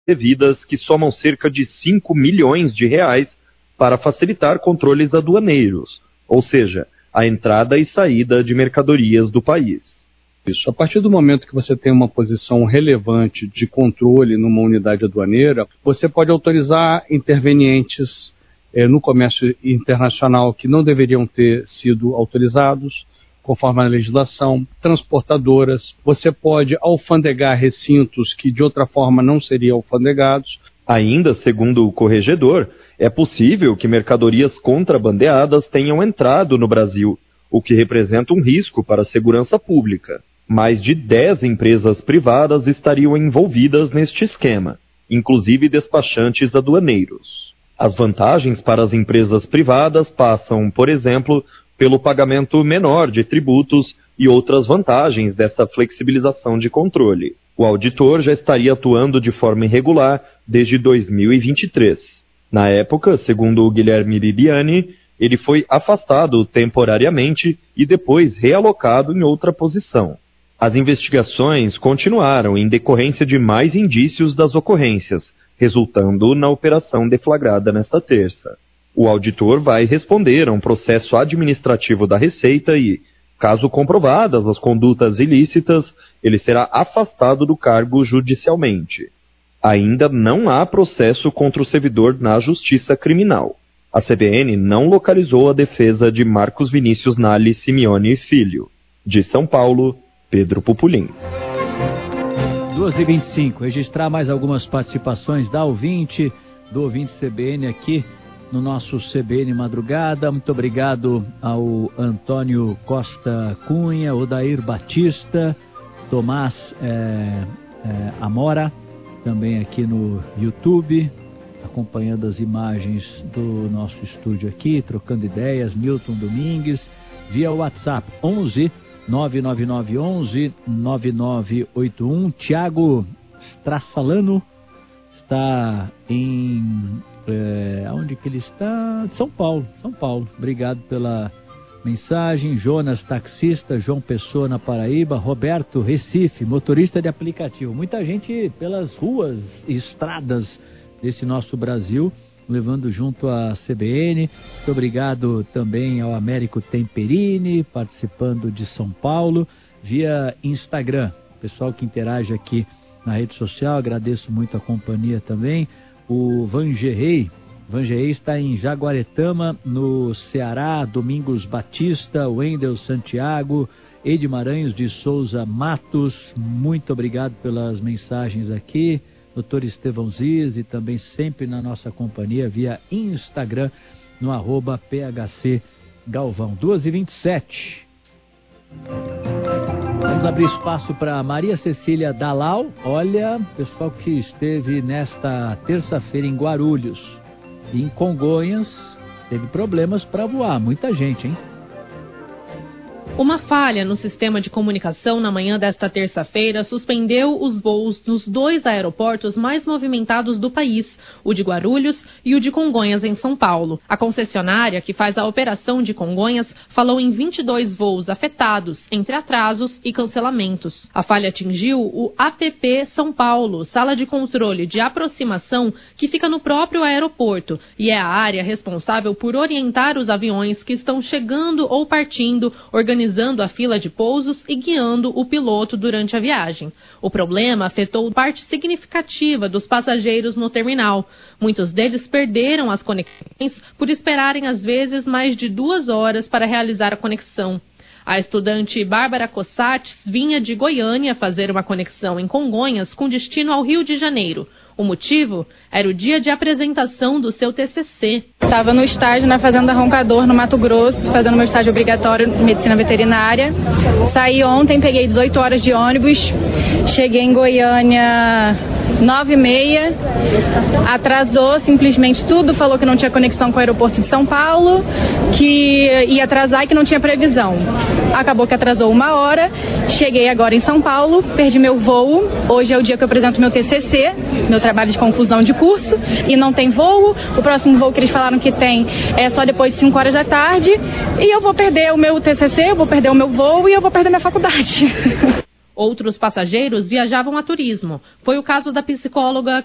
devidas que somam cerca de 5 milhões de reais para facilitar controles aduaneiros, ou seja, a entrada e saída de mercadorias do país. Isso. A partir do momento que você tem uma posição relevante de controle numa unidade aduaneira, você pode autorizar intervenientes no comércio internacional que não deveriam ter sido autorizados, conforme a legislação, transportadoras. Você pode alfandegar recintos que de outra forma não seriam alfandegados. Ainda, segundo o corregedor, é possível que mercadorias contrabandeadas tenham entrado no Brasil, o que representa um risco para a segurança pública. Mais de 10 empresas privadas estariam envolvidas neste esquema, inclusive despachantes aduaneiros. As vantagens para as empresas privadas passam, por exemplo, pelo pagamento menor de tributos e outras vantagens dessa flexibilização de controle. O auditor já estaria atuando de forma irregular desde 2023. Na época, segundo o Guilherme Bibiani, ele foi afastado temporariamente e depois realocado em outra posição. As investigações continuaram em decorrência de mais indícios das ocorrências, resultando na operação deflagrada nesta terça. O auditor vai responder a um processo administrativo da Receita e, caso comprovadas as condutas ilícitas, ele será afastado do cargo judicialmente. Ainda não há processo contra o servidor na Justiça Criminal. A CBN não localizou a defesa de Marcos Vinícius Nali Simeone Filho. De São Paulo, Pedro Pupulim. 2h25, registrar mais algumas participações do ouvinte CBN aqui no nosso CBN Madrugada. Muito obrigado ao Antônio Costa Cunha, Odair Batista, Tomás Amora, também aqui no YouTube, acompanhando as imagens do nosso estúdio aqui, trocando ideias. Milton Domingues, via WhatsApp 11 99911 9981. Tiago Strassalano está em... onde que ele está? São Paulo. Obrigado pela mensagem. Jonas, taxista, João Pessoa, na Paraíba. Roberto, Recife, motorista de aplicativo. Muita gente pelas ruas e estradas desse nosso Brasil, levando junto a CBN. Muito obrigado também ao Américo Temperini, participando de São Paulo, via Instagram. Pessoal que interage aqui na rede social, agradeço muito a companhia também. O Vangerrey está em Jaguaretama, no Ceará. Domingos Batista, Wendel Santiago, Edmaranhos de Souza Matos, muito obrigado pelas mensagens aqui. Dr. Estevão Ziz, e também sempre na nossa companhia via Instagram, no @PHC Galvão. 2h27. Vamos abrir espaço para Maria Cecília Dalal. Olha, pessoal que esteve nesta terça-feira em Guarulhos e em Congonhas, teve problemas para voar. Muita gente, hein? Uma falha no sistema de comunicação na manhã desta terça-feira suspendeu os voos nos 2 aeroportos mais movimentados do país, o de Guarulhos e o de Congonhas, em São Paulo. A concessionária que faz a operação de Congonhas falou em 22 voos afetados, entre atrasos e cancelamentos. A falha atingiu o APP São Paulo, sala de controle de aproximação que fica no próprio aeroporto, e é a área responsável por orientar os aviões que estão chegando ou partindo, organizando a fila de pousos e guiando o piloto durante a viagem. O problema afetou parte significativa dos passageiros no terminal. Muitos deles perderam as conexões por esperarem às vezes mais de 2 horas para realizar a conexão. A estudante Bárbara Cossates vinha de Goiânia fazer uma conexão em Congonhas com destino ao Rio de Janeiro. O motivo era o dia de apresentação do seu TCC. Estava no estágio na Fazenda Roncador, no Mato Grosso, fazendo meu estágio obrigatório em Medicina Veterinária. Saí ontem, peguei 18 horas de ônibus, cheguei em Goiânia 9h30, atrasou simplesmente tudo, falou que não tinha conexão com o aeroporto de São Paulo, que ia atrasar e que não tinha previsão. Acabou que atrasou 1 hora, cheguei agora em São Paulo, perdi meu voo, hoje é o dia que eu apresento meu TCC, meu trabalho de conclusão de curso, e não tem voo. O próximo voo que eles falaram que tem é só depois de 5 horas da tarde, e eu vou perder o meu TCC, eu vou perder o meu voo e eu vou perder minha faculdade. Outros passageiros viajavam a turismo. Foi o caso da psicóloga